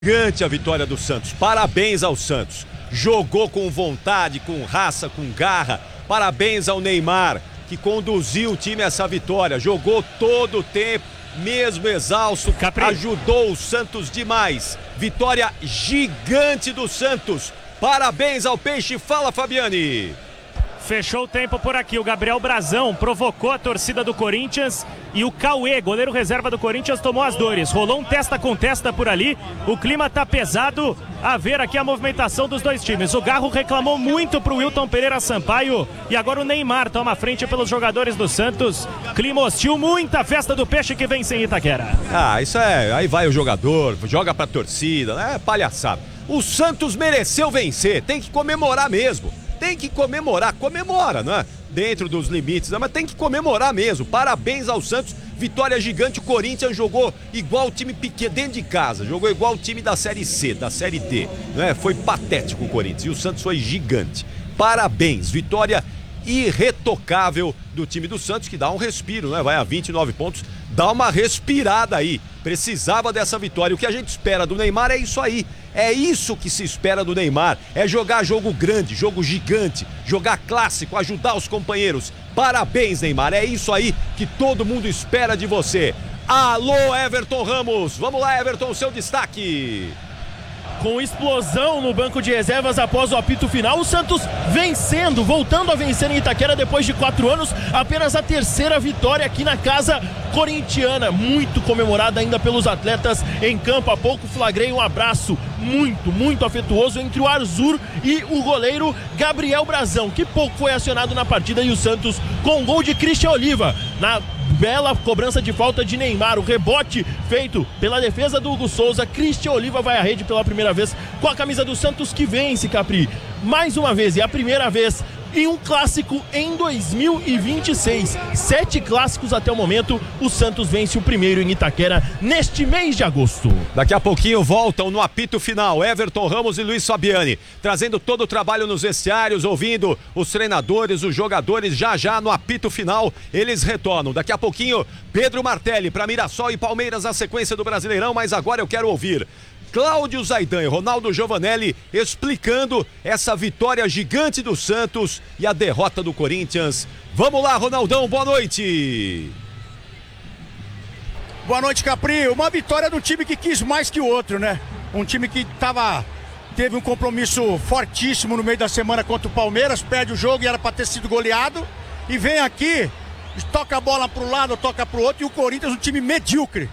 Gigante a vitória do Santos. Parabéns ao Santos. Jogou com vontade, com raça, com garra. Parabéns ao Neymar, que conduziu o time a essa vitória. Jogou todo o tempo, mesmo exausto. Ajudou o Santos demais. Vitória gigante do Santos. Parabéns ao Peixe. Fala, Fabiane. Fechou o tempo por aqui, o Gabriel Brazão provocou a torcida do Corinthians e o Cauê, goleiro reserva do Corinthians, tomou as dores. Rolou um testa com testa por ali, o clima tá pesado, a ver aqui a movimentação dos dois times. O Garro reclamou muito pro Wilton Pereira Sampaio e agora o Neymar toma a frente pelos jogadores do Santos. Clima hostil, muita festa do Peixe que vem sem Itaquera. Isso é, aí vai o jogador, joga pra torcida, é palhaçada. O Santos mereceu vencer, tem que comemorar mesmo. Tem que comemorar, comemora, né? Dentro dos limites, né? Mas tem que comemorar mesmo. Parabéns ao Santos, vitória gigante. O Corinthians jogou igual o time pequeno dentro de casa, jogou igual o time da Série C, da Série D, né? Foi patético o Corinthians e o Santos foi gigante. Parabéns, vitória irretocável do time do Santos, que dá um respiro, né? Vai a 29 pontos, dá uma respirada aí. Precisava dessa vitória. O que a gente espera do Neymar é isso aí. É isso que se espera do Neymar. É jogar jogo grande, jogo gigante, jogar clássico, ajudar os companheiros. Parabéns, Neymar. É isso aí que todo mundo espera de você. Alô, Everton Ramos. Vamos lá, Everton, seu destaque. Com explosão no banco de reservas após o apito final, o Santos vencendo, voltando a vencer em Itaquera depois de 4 anos, apenas a terceira vitória aqui na casa corintiana, muito comemorada ainda pelos atletas em campo. Há pouco flagrei um abraço muito afetuoso entre o Arzur e o goleiro Gabriel Brazão, que pouco foi acionado na partida, e o Santos com um gol de Christian Oliva na bela cobrança de falta de Neymar, o rebote feito pela defesa do Hugo Souza. Christian Oliva vai à rede pela primeira vez com a camisa do Santos, que vence, Capri, mais uma vez, e a primeira vez em um clássico em 2026. 7 clássicos até o momento, o Santos vence o primeiro em Itaquera neste mês de agosto. Daqui a pouquinho voltam no apito final Everton Ramos e Luiz Fabiani, trazendo todo o trabalho nos vestiários, ouvindo os treinadores, os jogadores. Já no apito final eles retornam. Daqui a pouquinho Pedro Martelli para Mirassol e Palmeiras, a sequência do Brasileirão. Mas agora eu quero ouvir Cláudio Zaidan e Ronaldo Giovanelli explicando essa vitória gigante do Santos e a derrota do Corinthians. Vamos lá, Ronaldão, boa noite. Boa noite, Capri. Uma vitória do time que quis mais que o outro, né? Um time que teve um compromisso fortíssimo no meio da semana contra o Palmeiras, perde o jogo e era para ter sido goleado, e vem aqui, toca a bola para um lado, toca para o outro, e o Corinthians um time medíocre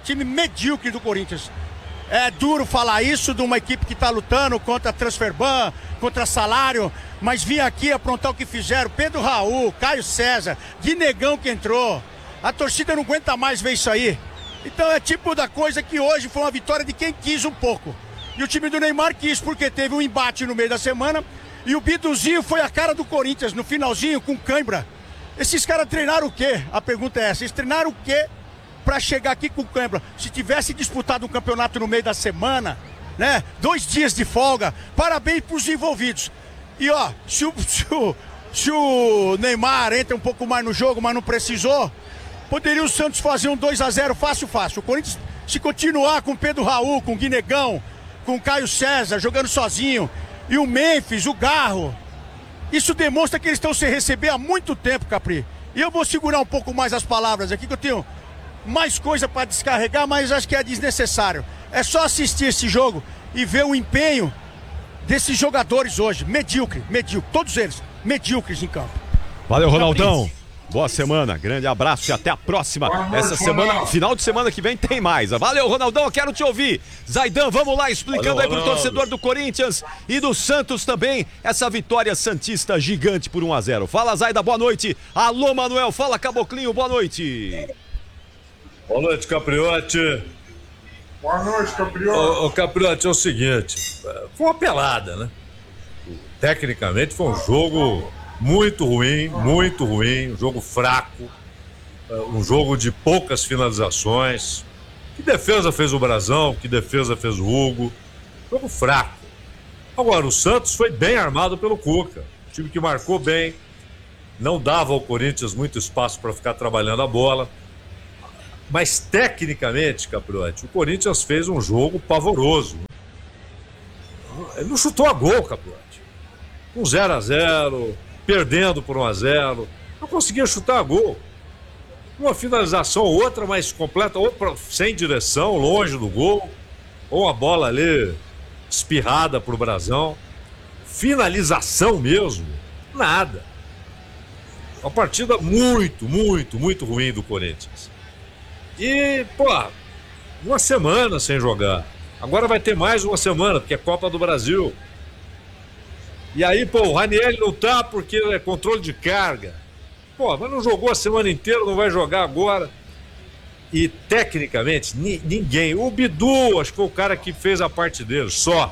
do Corinthians. É duro falar isso de uma equipe que está lutando contra transferban, contra salário, mas vir aqui aprontar o que fizeram. Pedro Raul, Caio César, Guinegão que entrou. A torcida não aguenta mais ver isso aí. Então é tipo da coisa que hoje foi uma vitória de quem quis um pouco. E o time do Neymar quis, porque teve um embate no meio da semana, e o Biduzinho foi a cara do Corinthians no finalzinho com cãibra. Esses caras treinaram o quê? A pergunta é essa, eles treinaram o quê para chegar aqui com cãibra? Se tivesse disputado um campeonato no meio da semana, né? 2 dias de folga, parabéns pros envolvidos. E ó, se o Neymar entra um pouco mais no jogo, mas não precisou, poderia o Santos fazer um 2-0 fácil. O Corinthians, se continuar com Pedro Raul, com Guinegão, com Caio César jogando sozinho, e o Memphis, o Garro, isso demonstra que eles estão sem receber há muito tempo, Capri. E eu vou segurar um pouco mais as palavras aqui, que eu tenho mais coisa para descarregar, mas acho que é desnecessário. É só assistir esse jogo e ver o empenho desses jogadores hoje. Medíocre, todos eles medíocres em campo. Valeu, Ronaldão. Boa semana, grande abraço e até a próxima. Essa semana, final de semana que vem tem mais. Valeu, Ronaldão, eu quero te ouvir. Zaidan, vamos lá, explicando aí pro torcedor do Corinthians e do Santos também, essa vitória santista gigante por 1-0. Fala, Zaida, boa noite. Alô, Manuel, fala, Caboclinho, boa noite. Boa noite, Capriotti. Boa noite, Capriotti. Ô, Capriotti, é o seguinte, foi uma pelada, né? Tecnicamente foi um jogo muito ruim, um jogo fraco, um jogo de poucas finalizações. Que defesa fez o Brazão, que defesa fez o Hugo, jogo fraco. Agora, o Santos foi bem armado pelo Cuca, time que marcou bem, não dava ao Corinthians muito espaço para ficar trabalhando a bola. Mas tecnicamente, Capriotti, o Corinthians fez um jogo pavoroso. Ele não chutou a gol, Capriotti. 0-0, perdendo por 1-0. Não conseguia chutar a gol. Uma finalização ou outra mais completa, ou sem direção, longe do gol, ou uma bola ali espirrada pro Brasão. Finalização mesmo, nada. Uma partida muito, muito, muito ruim do Corinthians. E, uma semana sem jogar. Agora vai ter mais uma semana, porque é Copa do Brasil. E aí, o Ranieri não tá porque é controle de carga. Mas não jogou a semana inteira, não vai jogar agora. E, tecnicamente, ninguém. O Bidu, acho que foi o cara que fez a parte dele, só.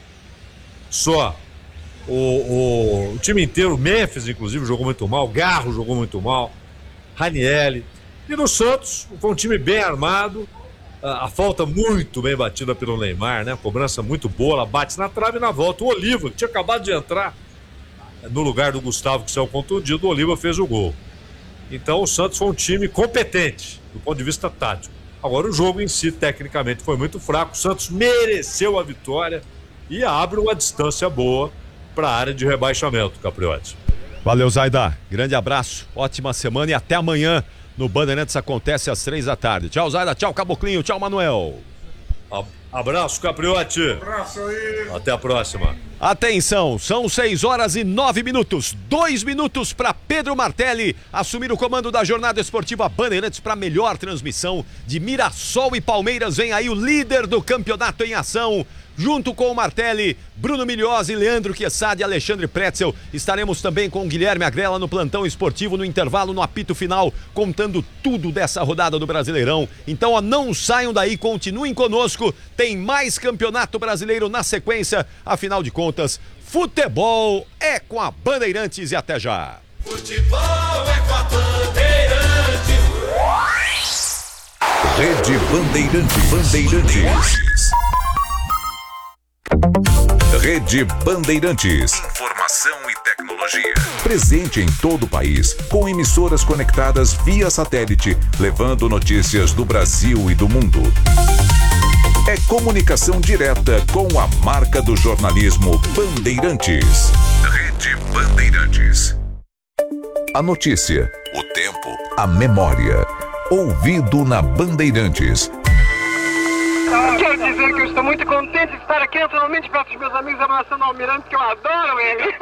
O time inteiro, o Memphis, inclusive, jogou muito mal. Garro jogou muito mal. Ranieri. E no Santos, foi um time bem armado. A falta muito bem batida pelo Neymar, né? A cobrança muito boa, ela bate na trave e na volta. O Oliva, que tinha acabado de entrar no lugar do Gustavo, que saiu contundido, o Oliva fez o gol. Então o Santos foi um time competente, do ponto de vista tático. Agora o jogo em si, tecnicamente, foi muito fraco. O Santos mereceu a vitória e abre uma distância boa para a área de rebaixamento, Capriotti. Valeu, Zaida. Grande abraço, ótima semana e até amanhã. No Bandeirantes acontece às 3h. Tchau, Zaida. Tchau, Caboclinho. Tchau, Manuel. Abraço, Capriotti. Abraço aí. Até a próxima. Atenção, são 6h09. 2 minutos para Pedro Martelli assumir o comando da jornada esportiva Bandeirantes para melhor transmissão de Mirassol e Palmeiras. Vem aí o líder do campeonato em ação. Junto com o Martelli, Bruno Migliosi, Leandro Chiessade e Alexandre Pretzel. Estaremos também com o Guilherme Agrela no plantão esportivo, no intervalo, no apito final, contando tudo dessa rodada do Brasileirão. Então, não saiam daí, continuem conosco. Tem mais Campeonato Brasileiro na sequência. Afinal de contas, futebol é com a Bandeirantes e até já. Futebol é com a Bandeirantes. Rede Bandeirantes. Rede Bandeirantes. Informação e tecnologia. Presente em todo o país, com emissoras conectadas via satélite, levando notícias do Brasil e do mundo. É comunicação direta com a marca do jornalismo Bandeirantes. Rede Bandeirantes. A notícia, o tempo, a memória. Ouvido na Bandeirantes. Quero dizer que eu estou muito contente de estar aqui naturalmente perto dos meus amigos abraçando o Almirante, que eu adoro ele.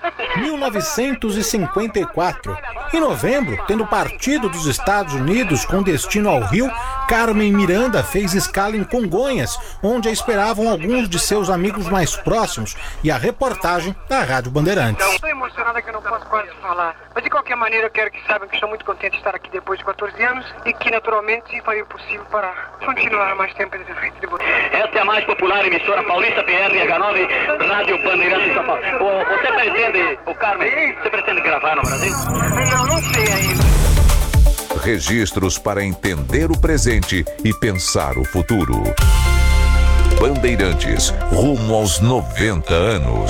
1954. Em novembro, tendo partido dos Estados Unidos com destino ao Rio, Carmen Miranda fez escala em Congonhas, onde a esperavam alguns de seus amigos mais próximos, e a reportagem da Rádio Bandeirantes. Estou emocionada que eu não posso quase falar, mas de qualquer maneira eu quero que saibam que estou muito contente de estar aqui depois de 14 anos e que naturalmente farei o possível para continuar mais tempo nesse frente de vocês. Esta é a mais popular emissora paulista PRH9, Rádio Bandeirantes de São Paulo. Você pretende, o Carmen, você pretende gravar no Brasil? Não sei ainda. Registros para entender o presente e pensar o futuro. Bandeirantes, rumo aos 90 anos.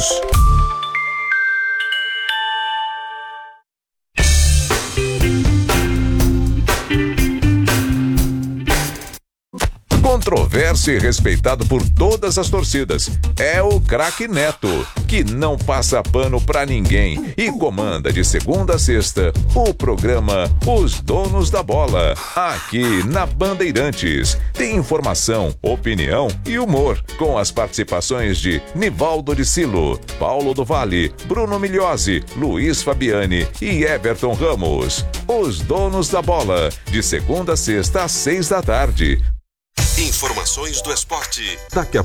Controverso e respeitado por todas as torcidas. É o craque Neto, que não passa pano pra ninguém e comanda de segunda a sexta o programa Os Donos da Bola, aqui na Bandeirantes. Tem informação, opinião e humor, com as participações de Nivaldo de Silo, Paulo do Vale, Bruno Migliosi, Luiz Fabiani e Everton Ramos. Os Donos da Bola, de segunda a sexta às 6 da tarde. Informações do esporte. Daqui a